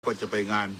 ก็จะไปงาน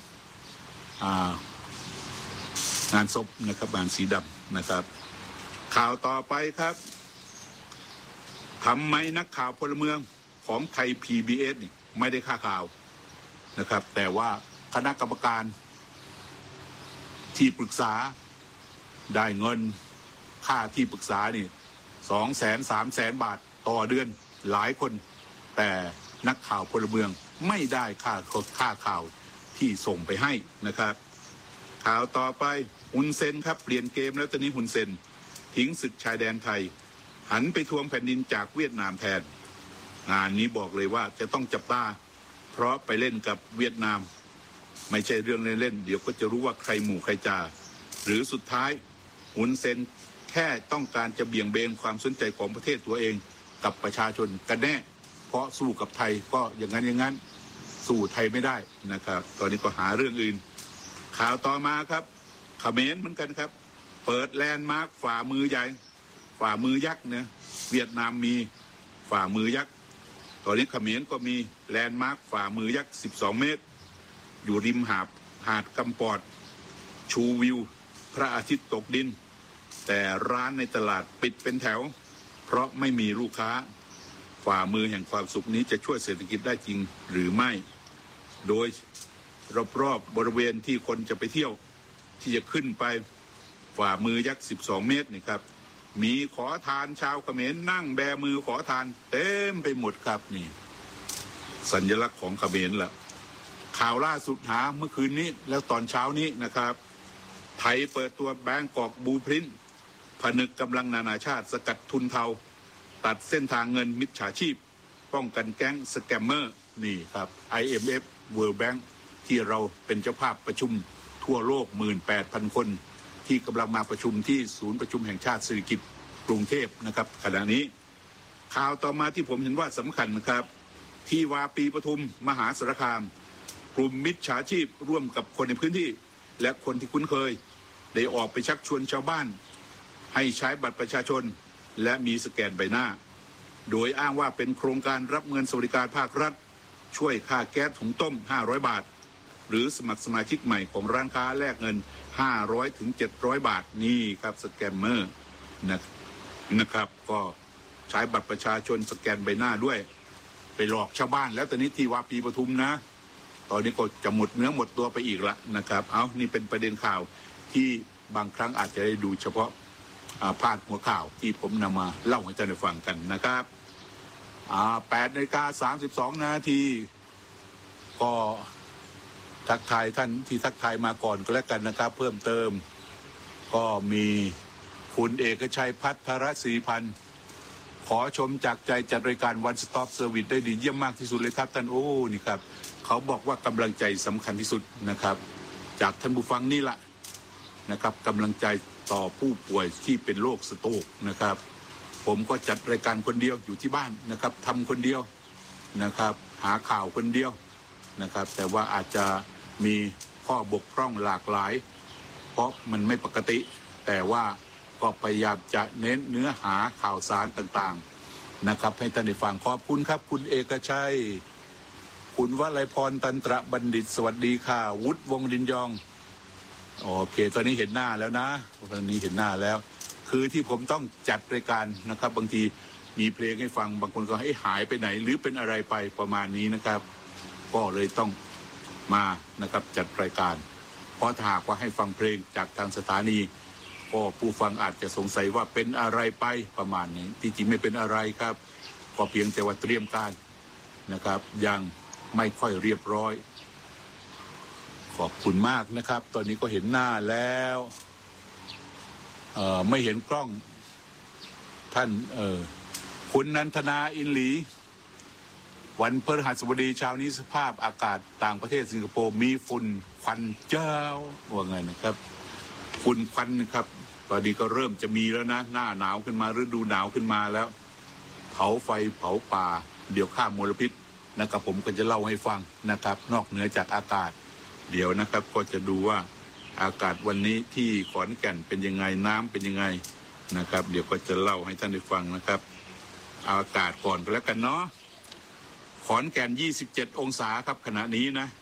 ศพนะครับงานสีดำนะครับข่าวต่อไปครับทำไมนักข่าวพลเมืองของไทย PBS นี่ไม่ได้ค่าข่าวนะครับแต่ว่าคณะกรรมการที่ปรึกษาได้เงินค่าที่ปรึกษานี่200,000-300,000 บาทต่อเดือนหลายคนแต่นักข่าวพลเมืองไม่ได้ค่าข่าวที่ส่งไปให้นะครับข่าวต่อไปฮุนเซนครับเปลี่ยนเกมแล้วตอนนี้ฮุนเซนทิ้งศึกชายแดนไทยหันไปทวงแผ่นดินจากเวียดนามแทนงานนี้บอกเลยว่าจะต้องจับตาเพราะไปเล่นกับเวียดนามไม่ใช่เรื่องเล่นๆเดี๋ยวก็จะรู้ว่าใครหมู่ใครจ่าหรือสุดท้ายฮุนเซนแค่ต้องการจะเบี่ยงเบนความสนใจของประเทศตัวเองกับประชาชนกันแน่เพราะสู้กับไทยก็อย่างนั้นสู้ไทยไม่ได้นะครับตอนนี้ก็หาเรื่องอื่นข่าวต่อมาครับเขมรเหมือนกันครับเปิดแลนด์มาร์คฝ่ามือใหญ่ฝ่ามือยักษ์เนี่ยเวียดนามมีฝ่ามือยักษ์ตอนนี้เขมรก็มีแลนด์มาร์คฝ่ามือยักษ์12 เมตรอยู่ริมหาดกำปอดชูวิวพระอาทิตย์ตกดินแต่ร้านในตลาดปิดเป็นแถวเพราะไม่มีลูกค้าฝ่ามือแห่งความสุขนี้จะช่วยเศรษฐกิจได้จริงหรือไม่โดยรอบๆบริเวณที่คนจะไปเที่ยวที่จะขึ้นไปฝ่ามือยักษ์12 เมตรนี่ครับมีขอทานชาวเขมรนั่งแบมือขอทานเต็มไปหมดครับนี่สัญลักษณ์ของเขมรล่ะข่าวล่าสุดหาเมื่อคืนนี้แล้วตอนเช้านี้นะครับไทยเปิดตัวแบงกอกบลูพริ้นท์ผนึกกำลังนานาชาติสกัดทุนเทาตัดเส้นทางเงินมิจฉาชีพป้องกันแก๊งสแกมเมอร์นี่ครับ IMF World Bank ที่เราเป็นเจ้าภาพประชุมทั่วโลก 18,000 คนที่กำลังมาประชุมที่ศูนย์ประชุมแห่งชาติสิริกิติ์กรุงเทพนะครับขณะนี้ข่าวต่อมาที่ผมเห็นว่าสำคัญนะครับที่วาปีปทุมมหาสารคามกลุ่มมิจฉาชีพร่วมกับคนในพื้นที่และคนที่คุ้นเคยได้ออกไปชักชวนชาวบ้านให้ใช้บัตรประชาชนและมีสแกนใบหน้าโดยอ้างว่าเป็นโครงการรับเงินสวัสดิการภาครัฐช่วยค่าแก๊สถุงต้ม500 บาทหรือสมัครสมาชิกใหม่ของร้านค้าแลกเงิน500 ถึง 700 บาทนี่ครับสแกมเมอร์นะครับก็ใช้บัตรประชาชนสแกนใบหน้าด้วยไปหลอกชาวบ้านแล้วตอนนี้ที่วาปีปทุมนะตอนนี้ก็จะหมดเนื้อหมดตัวไปอีกละนะครับนี่เป็นประเด็นข่าวที่บางครั้งอาจจะได้ดูเฉพาะพาดหัวข่าวที่ผมนำมาเล่าให้ท่านได้ฟังกันนะครับ8:32 นาทีก็ทักทายท่านที่ทักทายมาก่อนก็แล้วกันนะครับเพิ่มเติมก็มีคุณเอกชัยพัฒรศรีพันธ์ขอชมจากใจจัดรายการ One Stop Service ได้ดีเยี่ยมมากที่สุดเลยครับท่านนี่ครับเขาบอกว่ากำลังใจสำคัญที่สุดนะครับจากท่านผู้ฟังนี่แหละนะครับกำลังใจต่อผู้ป่วยที่เป็นโรคสโตรกนะครับผมก็จัดรายการคนเดียวอยู่ที่บ้านนะครับทำคนเดียวนะครับหาข่าวคนเดียวนะครับแต่ว่าอาจจะมีข้อบกพร่องหลากหลายเพราะมันไม่ปกติแต่ว่าก็พยายามจะเน้นเนื้อหาข่าวสารต่างๆนะครับให้ท่านได้ฟังขอบคุณครับคุณเอกชัยคุณวลัยพรตันตระบัณฑิตสวัสดีค่ะวุฒิวงศ์ดินยองโอเคตอนนี้เห็นหน้าแล้วนะตอนนี้เห็นหน้าแล้วคือที่ผมต้องจัดรายการนะครับบางทีมีเพลงให้ฟังบางคนก็ให้หายไปไหนหรือเป็นอะไรไปประมาณนี้นะครับก็เลยต้องมานะครับจัดรายการเพราะถ้าหากว่าให้ฟังเพลงจากทางสถานีก็ผู้ฟังอาจจะสงสัยว่าเป็นอะไรไปประมาณนี้ที่จริงไม่เป็นอะไรครับก็เพียงแต่ว่าเตรียมการนะครับยังไม่ค่อยเรียบร้อยขอบคุณมากนะครับตอนนี้ก็เห็นหน้าแล้วไม่เห็นกล้องท่านคุณนันทนาอินหลีวันพฤหัสบดีเช้านี้สภาพอากาศต่างประเทศสิงคโปร์มีฝุ่นควันเจ้าว่าไงนะครับฝุ่นควันนะครับตอนนี้ก็เริ่มจะมีแล้วนะหน้าหนาวขึ้นมาฤดูหนาวขึ้นมาแล้วเผาไฟเผาป่าเดี๋ยวฆ่ามลพิษนะครับผมก็จะเล่าให้ฟังนะครับนอกเหนือจากอากาศเดี๋ยวนะครับก็จะดูว่าอากาศวันนี้ที่ขอนแก่นเป็นยังไงน้ำเป็นยังไงนะครับเดี๋ยวก็จะเล่าให้ท่านได้ฟังนะครับอากาศก่อนก็แล้วกันเนาะขอนแก่น27 องศาครับขณะนี้นะ